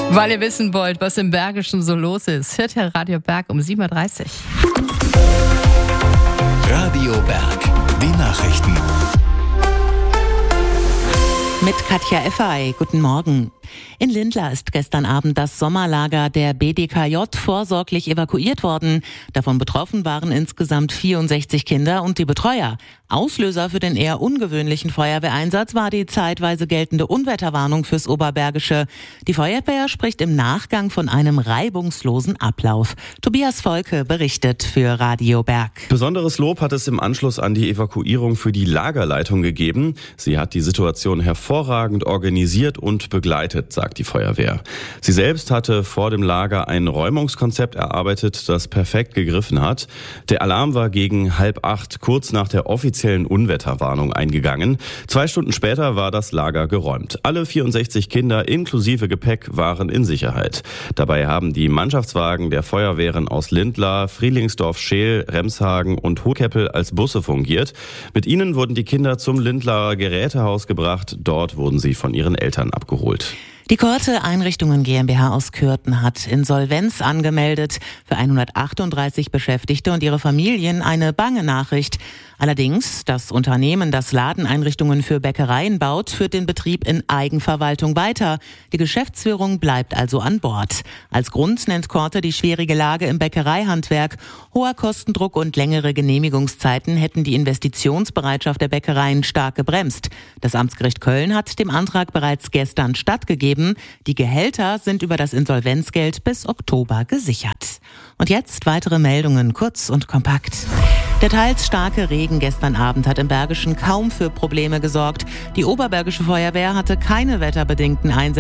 Weil ihr wissen wollt, was im Bergischen so los ist, hört Herr Radio Berg um 7.30 Uhr. Radio Berg, die Nachrichten. Mit Katja Effay. Guten Morgen. In Lindlar ist gestern Abend das Sommerlager der BDKJ vorsorglich evakuiert worden. Davon betroffen waren insgesamt 64 Kinder und die Betreuer. Auslöser für den eher ungewöhnlichen Feuerwehreinsatz war die zeitweise geltende Unwetterwarnung fürs Oberbergische. Die Feuerwehr spricht im Nachgang von einem reibungslosen Ablauf. Tobias Volke berichtet für Radio Berg. Besonderes Lob hat es im Anschluss an die Evakuierung für die Lagerleitung gegeben. Sie hat die Situation hervorragend organisiert und begleitet, sagt die Feuerwehr. Sie selbst hatte vor dem Lager ein Räumungskonzept erarbeitet, das perfekt gegriffen hat. Der Alarm war gegen 7:30, kurz nach der offiziellen Unwetterwarnung eingegangen. 2 Stunden später war das Lager geräumt. Alle 64 Kinder inklusive Gepäck waren in Sicherheit. Dabei haben die Mannschaftswagen der Feuerwehren aus Lindlar, Friedlingsdorf-Scheel, Remshagen und Hohkeppel als Busse fungiert. Mit ihnen wurden die Kinder zum Lindlarer Gerätehaus gebracht. Dort wurden sie von ihren Eltern abgeholt. Die Korte Einrichtungen GmbH aus Kürten hat Insolvenz angemeldet. Für 138 Beschäftigte und ihre Familien eine bange Nachricht. Allerdings, das Unternehmen, das Ladeneinrichtungen für Bäckereien baut, führt den Betrieb in Eigenverwaltung weiter. Die Geschäftsführung bleibt also an Bord. Als Grund nennt Korte die schwierige Lage im Bäckereihandwerk. Hoher Kostendruck und längere Genehmigungszeiten hätten die Investitionsbereitschaft der Bäckereien stark gebremst. Das Amtsgericht Köln hat dem Antrag bereits gestern stattgegeben. Die Gehälter sind über das Insolvenzgeld bis Oktober gesichert. Und jetzt weitere Meldungen, kurz und kompakt. Der teils starke Regen gestern Abend hat im Bergischen kaum für Probleme gesorgt. Die Oberbergische Feuerwehr hatte keine wetterbedingten Einsätze